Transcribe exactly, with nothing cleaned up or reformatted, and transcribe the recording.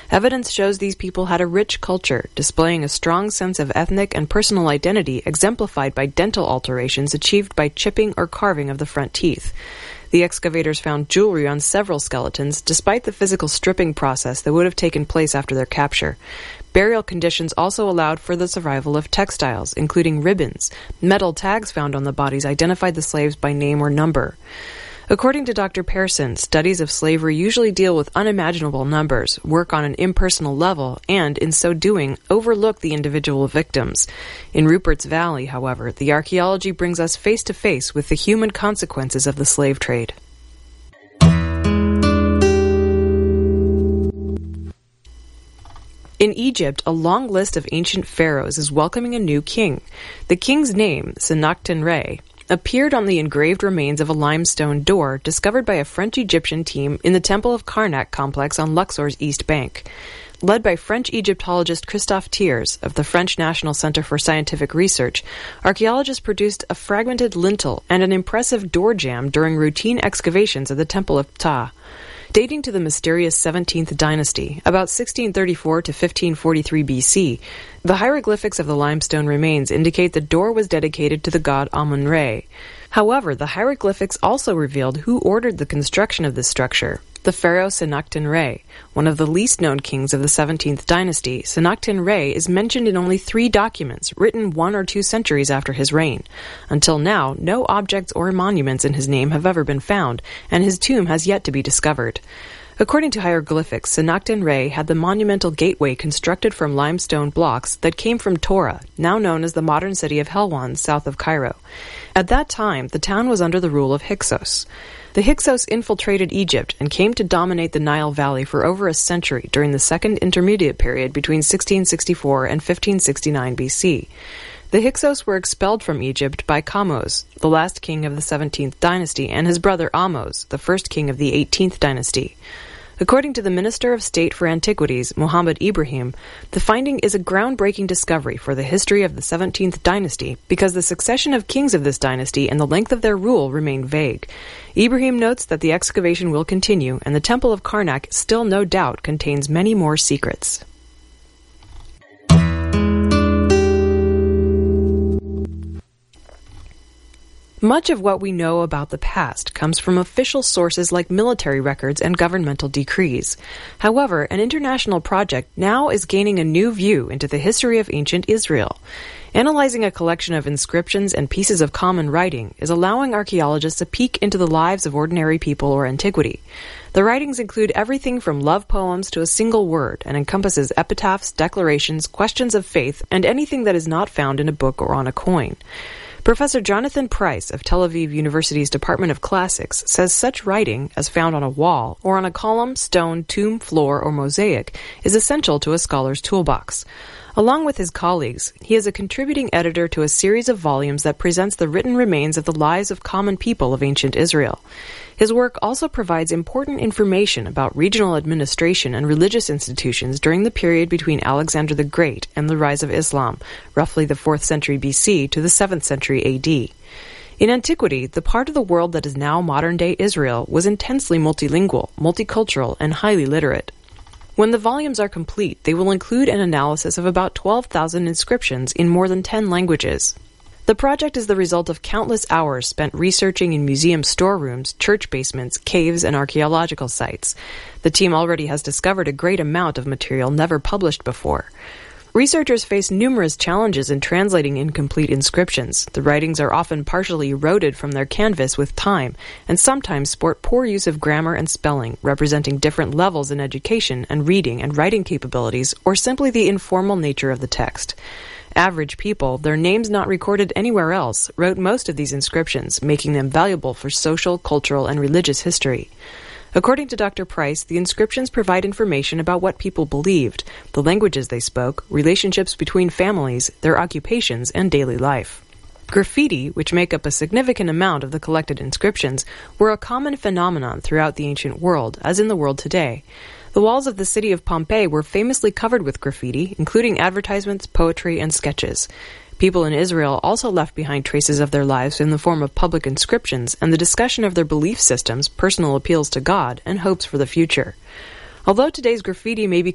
Evidence shows these people had a rich culture, displaying a strong sense of ethnic and personal identity exemplified by dental alterations achieved by chipping or carving of the front teeth. The excavators found jewelry on several skeletons, despite the physical stripping process that would have taken place after their capture. Burial conditions also allowed for the survival of textiles, including ribbons. Metal tags found on the bodies identified the slaves by name or number. According to Doctor Pearson, studies of slavery usually deal with unimaginable numbers, work on an impersonal level, and, in so doing, overlook the individual victims. In Rupert's Valley, however, the archaeology brings us face to face with the human consequences of the slave trade. In Egypt, a long list of ancient pharaohs is welcoming a new king. The king's name, Senachtenre, appeared on the engraved remains of a limestone door discovered by a French-Egyptian team in the Temple of Karnak complex on Luxor's east bank. Led by French Egyptologist Christophe Thiers of the French National Center for Scientific Research, archaeologists produced a fragmented lintel and an impressive door jamb during routine excavations at the Temple of Ptah. Dating to the mysterious seventeenth dynasty, about sixteen thirty-four to fifteen forty-three B C, the hieroglyphics of the limestone remains indicate the door was dedicated to the god Amun-Re. However, the hieroglyphics also revealed who ordered the construction of this structure. The pharaoh Senachtenre, one of the least-known kings of the seventeenth dynasty, Senachtenre is mentioned in only three documents written one or two centuries after his reign. Until now, no objects or monuments in his name have ever been found, and his tomb has yet to be discovered. According to hieroglyphics, Senachtenre had the monumental gateway constructed from limestone blocks that came from Tora, now known as the modern city of Helwan, south of Cairo. At that time, the town was under the rule of Hyksos. The Hyksos infiltrated Egypt and came to dominate the Nile Valley for over a century during the Second Intermediate Period between sixteen sixty-four and fifteen sixty-nine B C. The Hyksos were expelled from Egypt by Kamose, the last king of the seventeenth dynasty, and his brother Ahmose, the first king of the eighteenth dynasty. According to the Minister of State for Antiquities, Muhammad Ibrahim, the finding is a groundbreaking discovery for the history of the seventeenth dynasty because the succession of kings of this dynasty and the length of their rule remain vague. Ibrahim notes that the excavation will continue, and the Temple of Karnak still no doubt contains many more secrets. Much of what we know about the past comes from official sources like military records and governmental decrees. However, an international project now is gaining a new view into the history of ancient Israel. Analyzing a collection of inscriptions and pieces of common writing is allowing archaeologists a peek into the lives of ordinary people or antiquity. The writings include everything from love poems to a single word and encompasses epitaphs, declarations, questions of faith, and anything that is not found in a book or on a coin. Professor Jonathan Price of Tel Aviv University's Department of Classics says such writing, as found on a wall, or on a column, stone, tomb, floor, or mosaic, is essential to a scholar's toolbox. Along with his colleagues, he is a contributing editor to a series of volumes that presents the written remains of the lives of common people of ancient Israel. His work also provides important information about regional administration and religious institutions during the period between Alexander the Great and the rise of Islam, roughly the fourth century B C to the seventh century A D. In antiquity, the part of the world that is now modern-day Israel was intensely multilingual, multicultural, and highly literate. When the volumes are complete, they will include an analysis of about twelve thousand inscriptions in more than ten languages. The project is the result of countless hours spent researching in museum storerooms, church basements, caves, and archaeological sites. The team already has discovered a great amount of material never published before. Researchers face numerous challenges in translating incomplete inscriptions. The writings are often partially eroded from their canvas with time, and sometimes sport poor use of grammar and spelling, representing different levels in education and reading and writing capabilities, or simply the informal nature of the text. Average people, their names not recorded anywhere else, wrote most of these inscriptions, making them valuable for social, cultural, and religious history. According to Doctor Price, the inscriptions provide information about what people believed, the languages they spoke, relationships between families, their occupations, and daily life. Graffiti, which make up a significant amount of the collected inscriptions, were a common phenomenon throughout the ancient world, as in the world today. The walls of the city of Pompeii were famously covered with graffiti, including advertisements, poetry, and sketches. People in Israel also left behind traces of their lives in the form of public inscriptions and the discussion of their belief systems, personal appeals to God, and hopes for the future. Although today's graffiti may be